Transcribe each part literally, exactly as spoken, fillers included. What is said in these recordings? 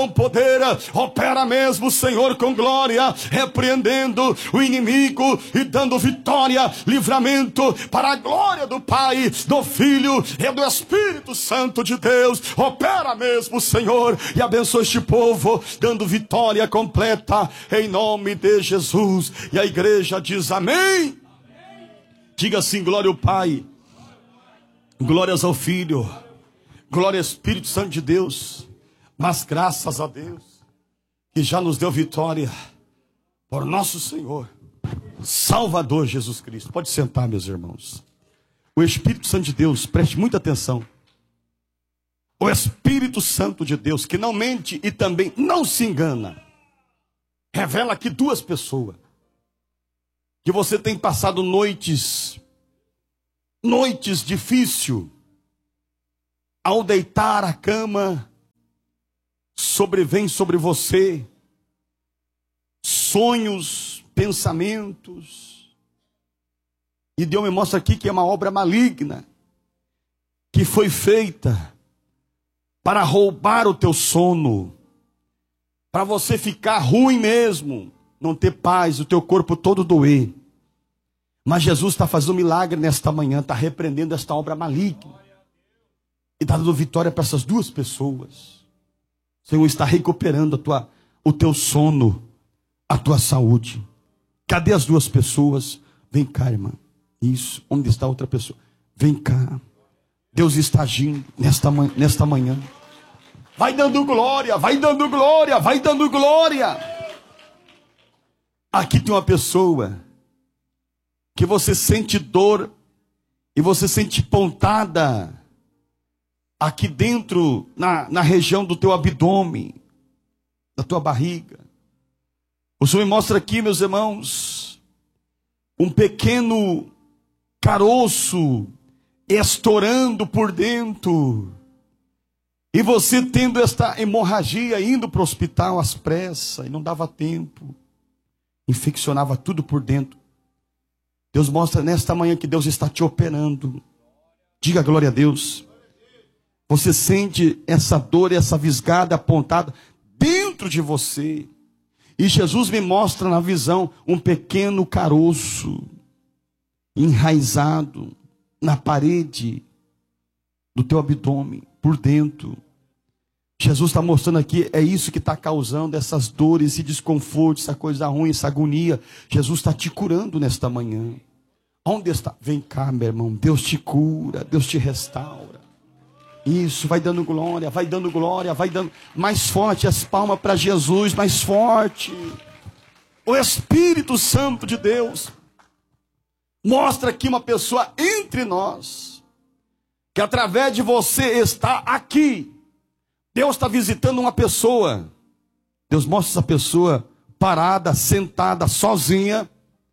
Com poder, opera mesmo, Senhor, com glória, repreendendo o inimigo e dando vitória, livramento para a glória do Pai, do Filho e do Espírito Santo de Deus. Opera mesmo, Senhor, e abençoa este povo, dando vitória completa em nome de Jesus. E a igreja diz amém. Amém. Diga assim: glória ao Pai, glórias ao Filho, glória ao Espírito Santo de Deus. Mas graças a Deus, que já nos deu vitória por nosso Senhor, Salvador Jesus Cristo. Pode sentar, meus irmãos. O Espírito Santo de Deus, preste muita atenção. O Espírito Santo de Deus, que não mente e também não se engana, revela aqui duas pessoas. Que você tem passado noites, noites difíceis, ao deitar a cama, sobrevém sobre você sonhos, pensamentos, e Deus me mostra aqui que é uma obra maligna, que foi feita para roubar o teu sono, para você ficar ruim mesmo, não ter paz, o teu corpo todo doer. Mas Jesus está fazendo um milagre nesta manhã, está repreendendo esta obra maligna, e está dando vitória para essas duas pessoas. O Senhor está recuperando a tua, o teu sono, a tua saúde. Cadê as duas pessoas? Vem cá, irmã. Isso. Onde está a outra pessoa? Vem cá. Deus está agindo nesta, nesta manhã. Vai dando glória, vai dando glória, vai dando glória. Aqui tem uma pessoa que você sente dor e você sente pontada aqui dentro, na, na região do teu abdômen, da tua barriga. O Senhor me mostra aqui, meus irmãos, um pequeno caroço estourando por dentro. E você tendo esta hemorragia, indo para o hospital às pressas, e não dava tempo. Infeccionava tudo por dentro. Deus mostra nesta manhã que Deus está te operando. Diga glória a Deus. Você sente essa dor, essa visgada apontada dentro de você. E Jesus me mostra na visão um pequeno caroço enraizado na parede do teu abdômen, por dentro. Jesus está mostrando aqui, é isso que está causando essas dores, esse desconforto, essa coisa ruim, essa agonia. Jesus está te curando nesta manhã. Onde está? Vem cá, meu irmão. Deus te cura, Deus te restaura. Isso, vai dando glória, vai dando glória, vai dando mais forte as palmas para Jesus, mais forte. O Espírito Santo de Deus mostra aqui uma pessoa entre nós, que através de você está aqui. Deus está visitando uma pessoa. Deus mostra essa pessoa parada, sentada, sozinha,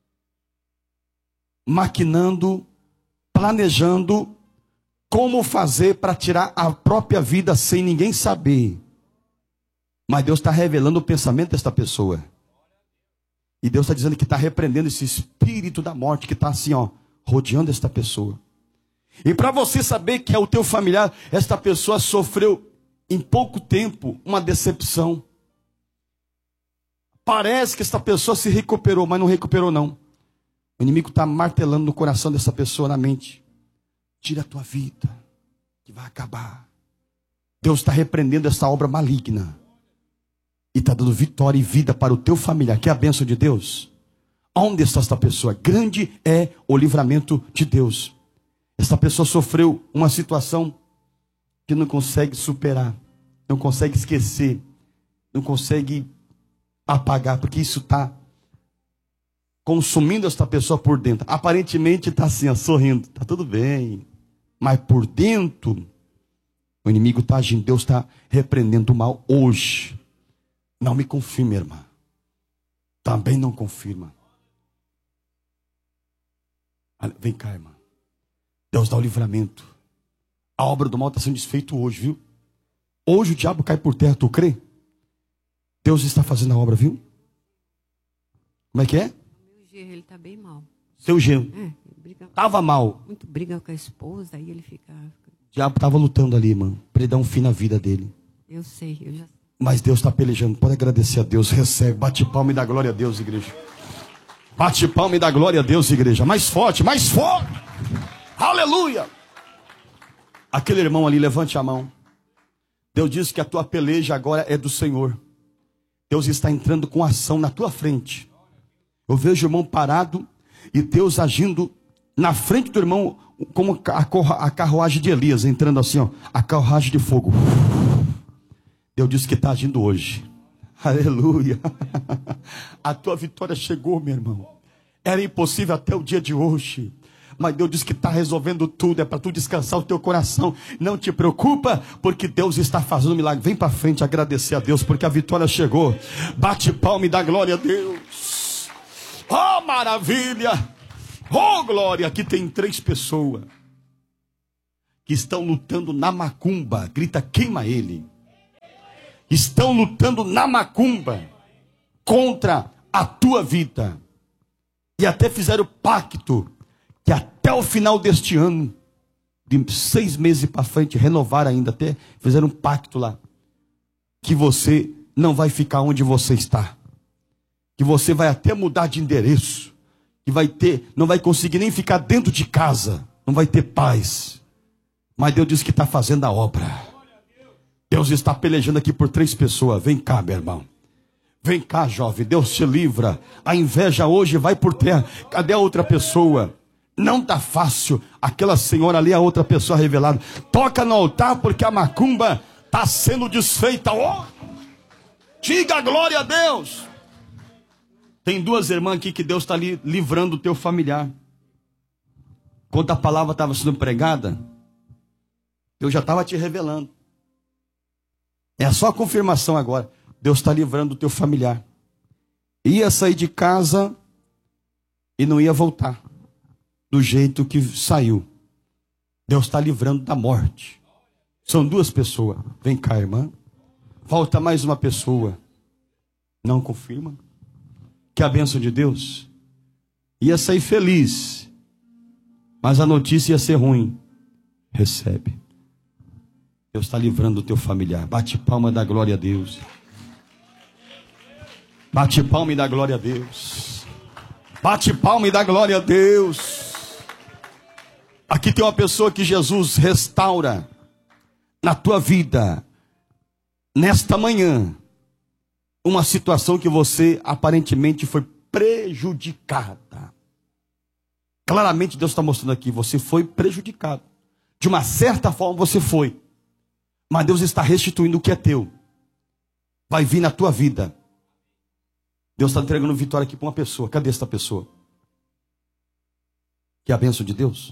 maquinando, planejando como fazer para tirar a própria vida sem ninguém saber. Mas Deus está revelando o pensamento desta pessoa. E Deus está dizendo que está repreendendo esse espírito da morte que está assim, ó, rodeando esta pessoa. E para você saber que é o teu familiar, esta pessoa sofreu em pouco tempo uma decepção. Parece que esta pessoa se recuperou, mas não recuperou não. O inimigo está martelando no coração dessa pessoa, na mente. Tira a tua vida, que vai acabar. Deus está repreendendo essa obra maligna. E está dando vitória e vida para o teu familiar. Que é a bênção de Deus. Onde está esta pessoa? Grande é o livramento de Deus. Esta pessoa sofreu uma situação que não consegue superar. Não consegue esquecer. Não consegue apagar. Porque isso está consumindo esta pessoa por dentro. Aparentemente está assim, ó, sorrindo. Está tudo bem. Mas por dentro, o inimigo está agindo. Deus está repreendendo o mal hoje. Não me confirma, irmã. Também não confirma. Vem cá, irmã. Deus dá o livramento. A obra do mal está sendo desfeita hoje, viu? Hoje o diabo cai por terra, tu crê? Deus está fazendo a obra, viu? Como é que é? Ele está bem mal. Seu genro? É, briga, Tava mal. muito briga com a esposa, aí ele fica... O diabo estava lutando ali, irmão, para ele dar um fim na vida dele. Eu sei, eu já... Mas Deus está pelejando. Pode agradecer a Deus. Recebe. Bate palma e dá glória a Deus, igreja. Bate palma e dá glória a Deus, igreja. Mais forte, mais forte. Aleluia. Aquele irmão ali, levante a mão. Deus diz que a tua peleja agora é do Senhor. Deus está entrando com ação na tua frente. Eu vejo o irmão parado e Deus agindo na frente do irmão, como a carruagem de Elias, entrando assim, ó, a carruagem de fogo. Deus disse que está agindo hoje. Aleluia. A tua vitória chegou, meu irmão. Era impossível até o dia de hoje. Mas Deus disse que está resolvendo tudo. É para tu descansar o teu coração. Não te preocupa, porque Deus está fazendo um milagre. Vem para frente agradecer a Deus, porque a vitória chegou. Bate palma e dá glória a Deus. Oh, maravilha. Oh, glória. Aqui tem três pessoas que estão lutando na macumba. Grita, queima ele. Estão lutando na macumba contra a tua vida. E até fizeram pacto que até o final deste ano, de seis meses para frente, renovaram ainda, até fizeram um pacto lá, que você não vai ficar onde você está, que você vai até mudar de endereço, que vai ter, não vai conseguir nem ficar dentro de casa, não vai ter paz. Mas Deus diz que está fazendo a obra. Deus está pelejando aqui por três pessoas. Vem cá, meu irmão. Vem cá, jovem. Deus te livra. A inveja hoje vai por terra. Cadê a outra pessoa? Não tá fácil. Aquela senhora ali, a outra pessoa revelada. Toca no altar, porque a macumba está sendo desfeita. Oh! Diga glória a Deus. Tem duas irmãs aqui que Deus está ali livrando o teu familiar. Quando a palavra estava sendo pregada, eu já estava te revelando. É só a confirmação agora. Deus está livrando o teu familiar. Ia sair de casa e não ia voltar do jeito que saiu. Deus está livrando da morte. São duas pessoas. Vem cá, irmã. Volta mais uma pessoa. Não confirma? Que a bênção de Deus. Ia sair feliz, mas a notícia ia ser ruim. Recebe. Deus está livrando o teu familiar. Bate palma e dá glória a Deus. Bate palma e dá glória a Deus. Bate palma e dá glória a Deus. Aqui tem uma pessoa que Jesus restaura na tua vida. Nesta manhã, uma situação que você aparentemente foi prejudicada. Claramente Deus está mostrando aqui, você foi prejudicado. De uma certa forma você foi. Mas Deus está restituindo o que é teu. Vai vir na tua vida. Deus está entregando vitória aqui para uma pessoa. Cadê esta pessoa? Que é a bênção de Deus?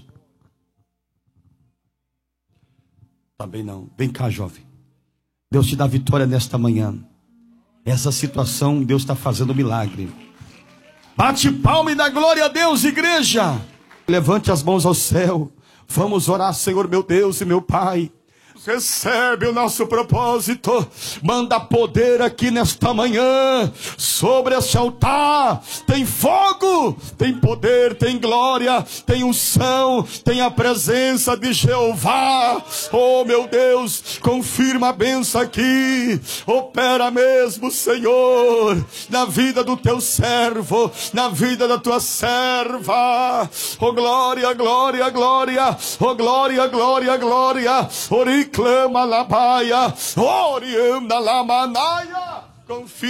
Também não. Vem cá, jovem. Deus te dá vitória nesta manhã. Essa situação, Deus está fazendo milagre. Bate palma e dá glória a Deus, igreja. Levante as mãos ao céu. Vamos orar, Senhor meu Deus e meu Pai. Recebe o nosso propósito. Manda poder aqui nesta manhã. Sobre este altar tem fogo, tem poder, tem glória, tem unção, tem a presença de Jeová. Oh meu Deus, confirma a bênção aqui. Opera mesmo, Senhor, na vida do teu servo, na vida da tua serva. Oh glória, glória, glória. Oh glória, glória, glória. Ori clama la baia, orianda la manaia, confia.